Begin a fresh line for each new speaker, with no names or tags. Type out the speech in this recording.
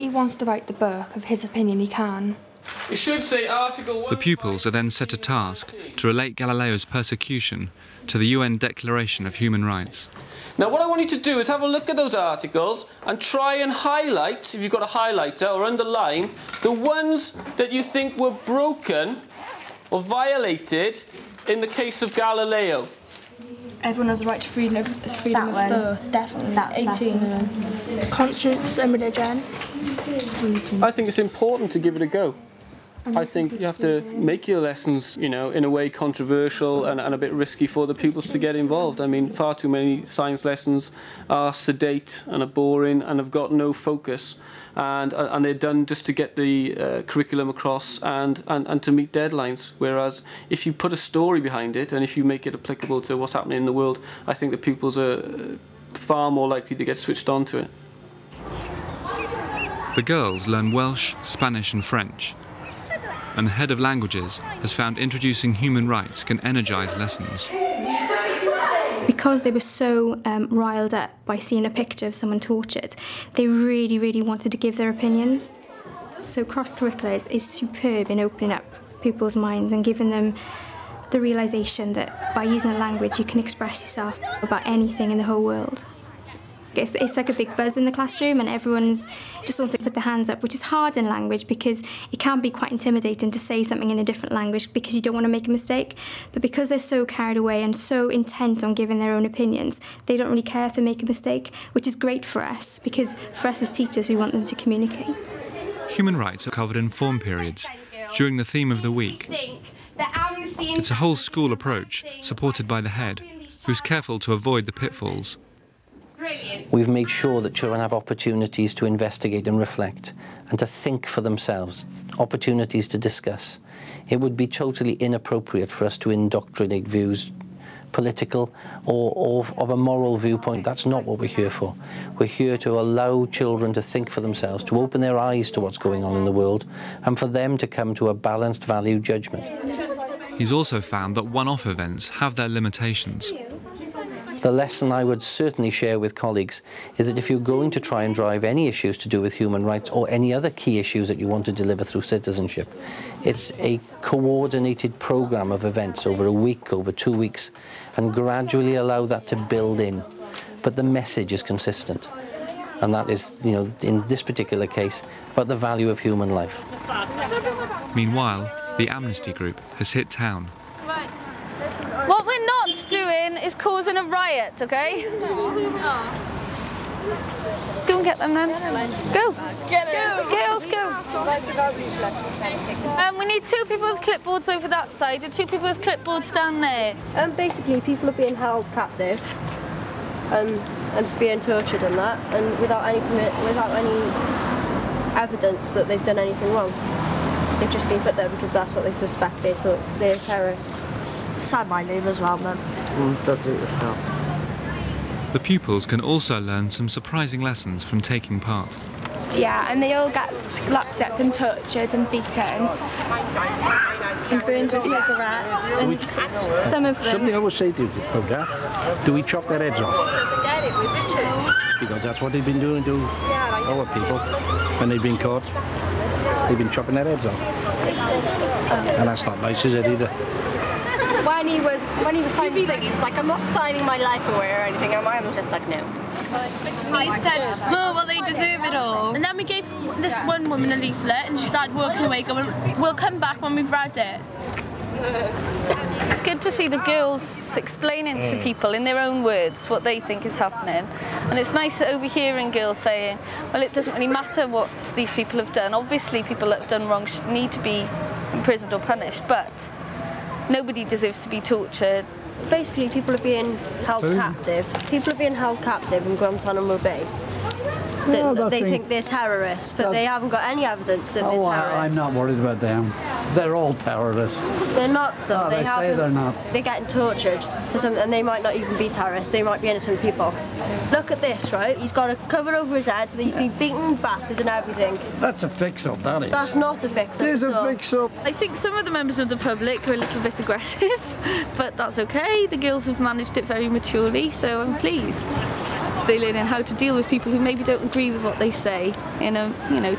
He wants to write the book. Of his opinion, he can.
It should say Article 1.
The pupils are then set a task to relate Galileo's persecution to the UN Declaration of Human Rights.
Now what I want you to do is have a look at those articles and try and highlight, if you've got a highlighter, or underline, the ones that you think were broken or violated in the case of Galileo.
Everyone has the right to freedom of thought.
Definitely. That
18. Conscience and religion.
I think it's important to give it a go. I think you have to make your lessons, you know, in a way controversial and a bit risky for the pupils to get involved. I mean, far too many science lessons are sedate and are boring and have got no focus, and they're done just to get the curriculum across and to meet deadlines. Whereas if you put a story behind it and if you make it applicable to what's happening in the world, I think the pupils are far more likely to get switched on to it.
The girls learn Welsh, Spanish and French, and the head of languages has found introducing human rights can energise lessons.
Because they were so riled up by seeing a picture of someone tortured, they really, really wanted to give their opinions. So cross-curricular is superb in opening up people's minds and giving them the realisation that by using a language you can express yourself about anything in the whole world. It's like a big buzz in the classroom and everyone's just wants to put their hands up, which is hard in language because it can be quite intimidating to say something in a different language because you don't want to make a mistake. But because they're so carried away and so intent on giving their own opinions, they don't really care if they make a mistake, which is great for us because for us as teachers we want them to communicate.
Human rights are covered in form periods during the theme of the week. It's a whole school approach supported by the head, who's careful to avoid the pitfalls.
We've made sure that children have opportunities to investigate and reflect and to think for themselves, opportunities to discuss. It would be totally inappropriate for us to indoctrinate views, political or of a moral viewpoint. That's not what we're here for. We're here to allow children to think for themselves, to open their eyes to what's going on in the world and for them to come to a balanced value judgment.
He's also found that one-off events have their limitations.
The lesson I would certainly share with colleagues is that if you're going to try and drive any issues to do with human rights or any other key issues that you want to deliver through citizenship, it's a coordinated programme of events over a week, over 2 weeks, and gradually allow that to build in. But the message is consistent. And that is, you know, in this particular case, about the value of human life.
Meanwhile, the Amnesty Group has hit town.
What we're not doing is causing a riot, okay? Go and get them then. Go. Girls, go. We need 2 people with clipboards over that side and 2 people with clipboards down there.
Basically, people are being held captive and being tortured and that, and without any evidence that they've done anything wrong. They've just been put there because that's what they suspect they're terrorists. Sign my name as well, then.
Don't do it yourself.
The pupils can also learn some surprising lessons from taking part.
Yeah, and they all get locked up and tortured and beaten. And burned with cigarettes. And some of them...
Something I would say to you about that, do we chop their heads off? Because that's what they've been doing to our people when they've been caught. They've been chopping their heads off. And that's not nice, is it, either?
When he was signing the thing, he was like, I'm not signing my life away or anything. And I was just like, no.
He said, oh, well, they deserve it all. And then we gave this one woman a leaflet and she started walking away going, we'll come back when we've read it.
It's good to see the girls explaining to people in their own words what they think is happening. And it's nice overhearing girls saying, well, it doesn't really matter what these people have done. Obviously, people that have done wrong need to be imprisoned or punished, but nobody deserves to be tortured.
Basically, people are being held captive. People are being held captive in Guantanamo Bay. They think they're terrorists, but they haven't got any evidence that they're terrorists.
I'm not worried about them. They're all terrorists.
They're not, though.
No, they say they're not.
They're getting tortured for something, and they might not even be terrorists. They might be innocent people. Look at this, right? He's got a cover over his head, he's been beaten, battered, and everything.
That's a fix-up, that is.
That's not a fix-up.
It is a fix-up.
I think some of the members of the public are a little bit aggressive, but that's okay. The girls have managed it very maturely, so I'm pleased. They're learning how to deal with people who maybe don't agree with what they say in a,